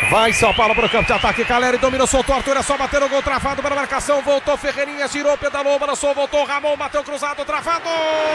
Vai São Paulo para o campo de ataque. Caleri dominou, soltou Arthur. É só bater o gol travado para a marcação. Voltou Ferreirinha, girou, pedalou, balançou, voltou. Ramon bateu cruzado, travado.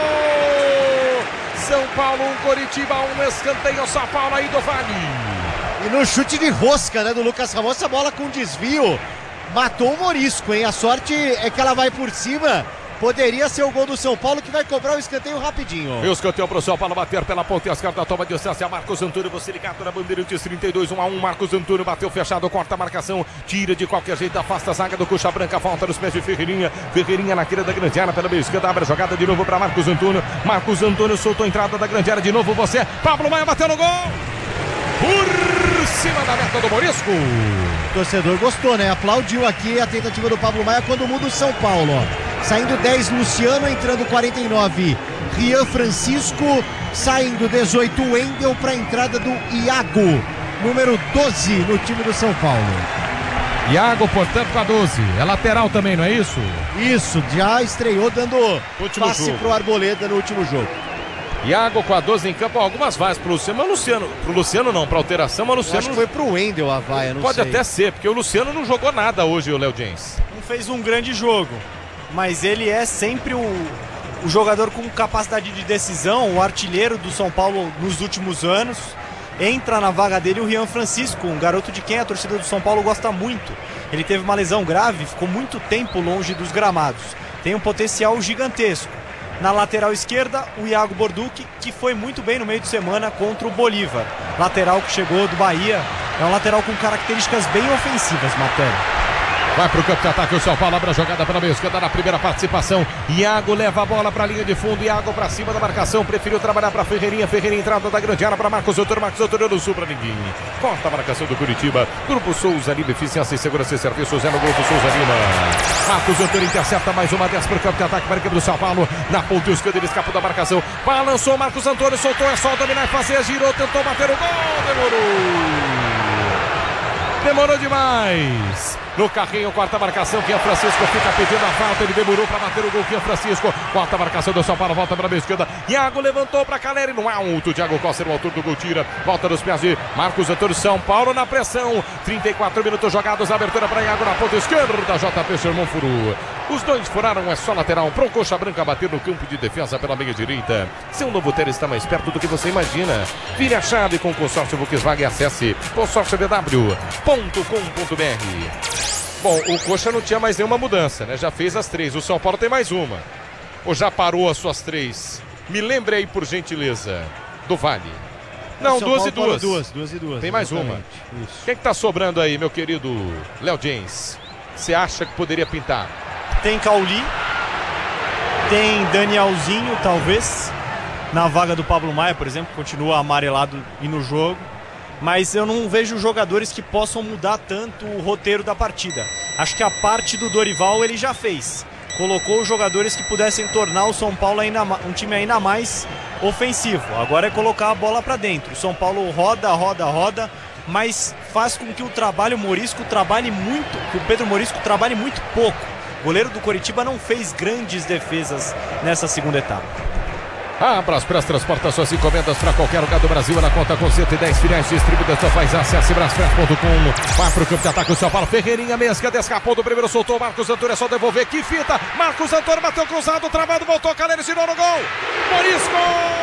São Paulo 1, Coritiba 1. Escanteio São Paulo aí do Vale. E no chute de rosca, né, do Lucas Ramon, essa bola com desvio matou o Morisco, hein? A sorte é que ela vai por cima. Poderia ser o gol do São Paulo, que vai cobrar o escanteio rapidinho. E o escanteio para o São Paulo bater pela ponta esquerda, toma distância. Marcos Antônio, você ligado na Bandeirantes, 32, 1-1. Marcos Antônio bateu fechado, corta a marcação, tira de qualquer jeito, afasta a zaga do Coxa Branca, volta nos pés de Ferreirinha. Ferreirinha na queira da grande área, pela meia esquerda, abre a jogada de novo para Marcos Antônio. Marcos Antônio soltou a entrada da grande área de novo, você. Pablo Maia bateu no gol. Por cima da meta do Morisco. O torcedor gostou, né? Aplaudiu aqui a tentativa do Pablo Maia quando muda o São Paulo, ó. Saindo 10, Luciano, entrando 49, Rian Francisco, saindo 18, Wendel para a entrada do Iago, número 12 no time do São Paulo. Iago, portanto, com a 12. É lateral também, não é isso? Isso, já estreou dando passe pro Arboleda no último jogo. Iago com a 12 em campo, algumas vaias pro Luciano, mas pro Luciano não, pra alteração, mas o Luciano... Acho que foi pro Wendel a vaia, não pode sei. Pode até ser, porque o Luciano não jogou nada hoje, o Léo Jens. Não fez um grande jogo, mas ele é sempre o jogador com capacidade de decisão, o artilheiro do São Paulo nos últimos anos. Entra na vaga dele o Rian Francisco, um garoto de quem a torcida do São Paulo gosta muito. Ele teve uma lesão grave, ficou muito tempo longe dos gramados. Tem um potencial gigantesco. Na lateral esquerda, o Iago Borducci, que foi muito bem no meio de semana contra o Bolívar. Lateral que chegou do Bahia, é um lateral com características bem ofensivas, Matéria. Vai pro campo de ataque, o São Paulo abre a jogada pela meia esquerda na primeira participação. Iago leva a bola pra linha de fundo, Iago pra cima da marcação, preferiu trabalhar pra Ferreirinha, Ferreirinha entrada da grande área pra Marcos Antônio no sul pra ninguém. Corta a marcação do Curitiba, Grupo Souza Lima, eficiência e segurança e serviços, é no Grupo Souza Lima. Marcos Antônio intercepta mais uma 10 pro campo de ataque para a equipe do São Paulo, na ponta esquerda ele escapou da marcação, balançou Marcos Antônio, soltou, é só dominar e fazer, girou, tentou bater o gol, demorou demais. No carrinho, quarta marcação, Rian Francisco fica pedindo a falta, ele demorou para bater o gol, Rian Francisco, quarta marcação do São Paulo, volta para a meia esquerda, Iago levantou para Caleri no alto, Thiago Costa no altura do gol, tira, volta nos pés de Marcos Antônio, São Paulo na pressão, 34 minutos jogados, abertura para Iago na ponta esquerda, JP Sherman furou, os dois furaram, é só lateral, pro Coxa Branca bater no campo de defesa pela meia direita, seu novo ter está mais perto do que você imagina, vire a chave com o consórcio Volkswagen, acesse consórciobw.com.br. Bom, o Coxa não tinha mais nenhuma mudança, né? Já fez as 3. O São Paulo tem mais uma. Ou já parou as suas 3? Me lembre aí, por gentileza, do Vale. Não, 2 e 2. 2 e 2. Tem mais uma. Isso. Quem que tá sobrando aí, meu querido Léo Jens? Você acha que poderia pintar? Tem Cauli. Tem Danielzinho, talvez. Na vaga do Pablo Maia, por exemplo, continua amarelado e no jogo. Mas eu não vejo jogadores que possam mudar tanto o roteiro da partida. Acho que a parte do Dorival ele já fez. Colocou jogadores que pudessem tornar o São Paulo ainda um time ainda mais ofensivo. Agora é colocar a bola para dentro. O São Paulo roda, mas faz com que o trabalho Morisco trabalhe muito, que o Pedro Morisco trabalhe muito pouco. O goleiro do Coritiba não fez grandes defesas nessa segunda etapa. A Braspress transporta suas encomendas para qualquer lugar do Brasil. Ela conta com 110 filiais distribuídas. Então faz acesse braspress.com. Vai pro campo de ataque o São Paulo. Ferreirinha, meia esquerda, escapou do primeiro, soltou. Marcos Antônio, é só devolver. Que fita! Marcos Antônio bateu cruzado, travado, voltou. Caleri tirou no gol. Morisco!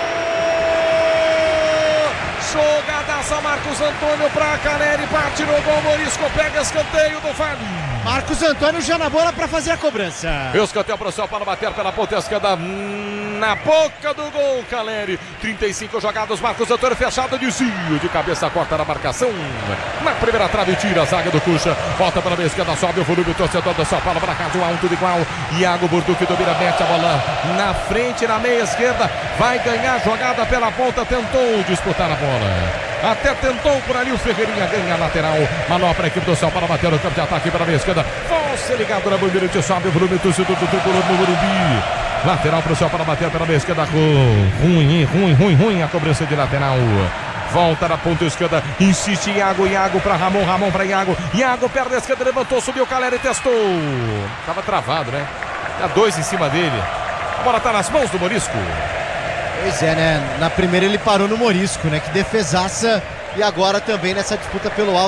Jogadaça, Marcos Antônio para Caleri, parte no gol. Morisco pega escanteio do Vale. Marcos Antônio já na bola para fazer a cobrança. Escanteio para o São Paulo bater pela ponta esquerda. Na boca do gol, Caleri. 35 jogados, Marcos Antônio fechado, desvio de cabeça, corta na marcação. Na primeira trave, tira a zaga do Coxa. Volta para a meia esquerda, sobe o volume, torcedor do São Paulo para cá, 1-1, tudo igual. Iago Borducci domina, mete a bola na frente, na meia esquerda. Vai ganhar a jogada pela ponta, tentou disputar a bola. Até tentou por ali, o Ferreirinha ganha a lateral. Manobra a equipe do São Paulo, bateu no campo de ataque para a meia esquerda. Você ligado na Bandeirante, sobe o volume, torcedor do tricolor no Morumbi. Lateral para o São Paulo bater pela meia esquerda. Ruim a cobrança de lateral. Volta na ponta esquerda, insiste Iago para Ramon para Iago. Iago perde a esquerda, levantou, subiu, Caleri testou. Tava travado, né? Tá 2 em cima dele. A bola tá nas mãos do Morisco. Pois é, né? Na primeira ele parou no Morisco, né? Que defesaça. E agora também nessa disputa pelo alto.